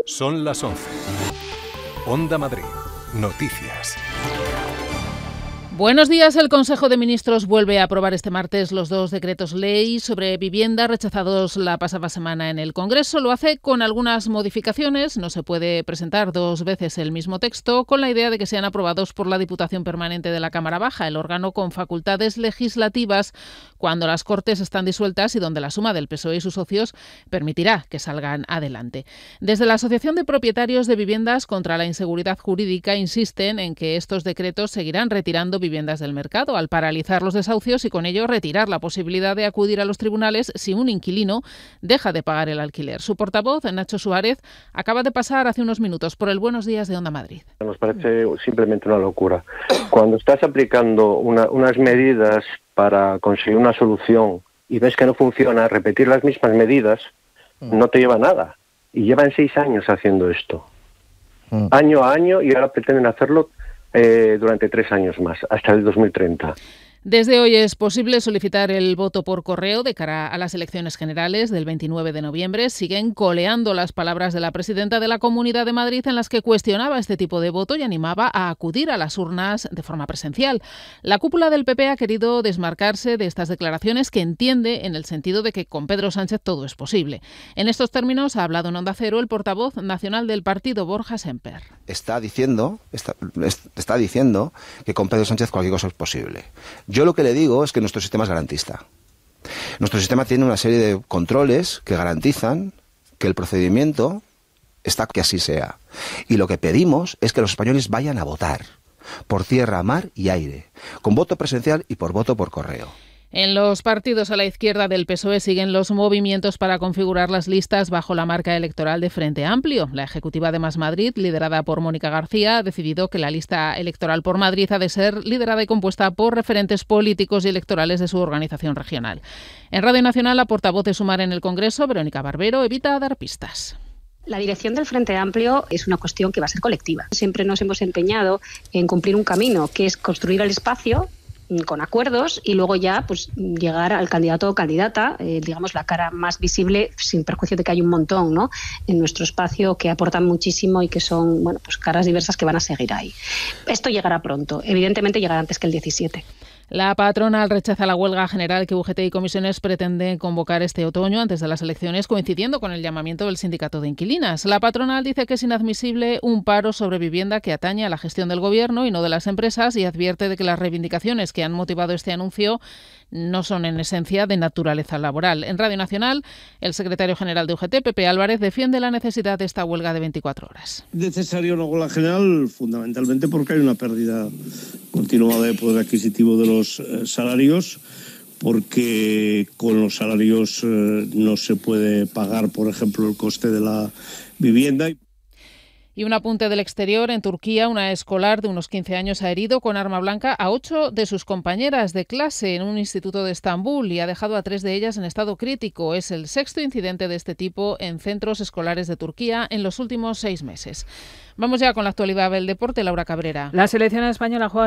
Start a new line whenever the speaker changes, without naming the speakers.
Son las 11. Onda Madrid. Noticias.
Buenos días. El Consejo de Ministros vuelve a aprobar este martes los dos decretos ley sobre vivienda rechazados la pasada semana en el Congreso. Lo hace con algunas modificaciones. No se puede presentar dos veces el mismo texto, con la idea de que sean aprobados por la Diputación Permanente de la Cámara Baja, el órgano con facultades legislativas cuando las Cortes están disueltas y donde la suma del PSOE y sus socios permitirá que salgan adelante. Desde la Asociación de Propietarios de Viviendas contra la Inseguridad Jurídica insisten en que estos decretos seguirán retirando viviendas del mercado al paralizar los desahucios y con ello retirar la posibilidad de acudir a los tribunales si un inquilino deja de pagar el alquiler. Su portavoz, Nacho Suárez, acaba de pasar hace unos minutos por el Buenos Días de Onda Madrid.
Nos parece simplemente una locura. Cuando estás aplicando unas medidas para conseguir una solución y ves que no funciona, repetir las mismas medidas no te lleva a nada. Y llevan 6 años haciendo esto. Año a año, y ahora pretenden hacerlo durante 3 años más, hasta el 2030.
Desde hoy es posible solicitar el voto por correo de cara a las elecciones generales del 29 de noviembre. Siguen coleando las palabras de la presidenta de la Comunidad de Madrid en las que cuestionaba este tipo de voto y animaba a acudir a las urnas de forma presencial. La cúpula del PP ha querido desmarcarse de estas declaraciones que entiende en el sentido de que con Pedro Sánchez todo es posible. En estos términos ha hablado en Onda Cero el portavoz nacional del partido, Borja Semper.
Está diciendo que con Pedro Sánchez cualquier cosa es posible. Yo lo que le digo es que nuestro sistema es garantista. Nuestro sistema tiene una serie de controles que garantizan que el procedimiento está que así sea. Y lo que pedimos es que los españoles vayan a votar por tierra, mar y aire, con voto presencial y por voto por correo.
En los partidos a la izquierda del PSOE siguen los movimientos para configurar las listas bajo la marca electoral de Frente Amplio. La ejecutiva de Más Madrid, liderada por Mónica García, ha decidido que la lista electoral por Madrid ha de ser liderada y compuesta por referentes políticos y electorales de su organización regional. En Radio Nacional, la portavoz de Sumar en el Congreso, Verónica Barbero, evita dar pistas.
La dirección del Frente Amplio es una cuestión que va a ser colectiva. Siempre nos hemos empeñado en cumplir un camino, que es construir el espacio con acuerdos y luego ya pues llegar al candidato o candidata, digamos la cara más visible, sin perjuicio de que hay un montón, ¿no?, en nuestro espacio que aportan muchísimo y que son, bueno, pues caras diversas que van a seguir ahí. Esto llegará pronto, evidentemente llegará antes que el 17.
La patronal rechaza la huelga general que UGT y comisiones pretenden convocar este otoño antes de las elecciones, coincidiendo con el llamamiento del sindicato de inquilinas. La patronal dice que es inadmisible un paro sobre vivienda que atañe a la gestión del gobierno y no de las empresas y advierte de que las reivindicaciones que han motivado este anuncio no son en esencia de naturaleza laboral. En Radio Nacional, el secretario general de UGT, Pepe Álvarez, defiende la necesidad de esta huelga de 24 horas.
Es necesaria una huelga general fundamentalmente porque hay una pérdida continuada de poder adquisitivo de los salarios, porque con los salarios no se puede pagar, por ejemplo, el coste de la vivienda.
Y un apunte del exterior. En Turquía, una escolar de unos 15 años ha herido con arma blanca a 8 de sus compañeras de clase en un instituto de Estambul y ha dejado a 3 de ellas en estado crítico. Es el 6º incidente de este tipo en centros escolares de Turquía en los últimos 6 meses. Vamos ya con la actualidad del deporte. Laura Cabrera.
La selección española juega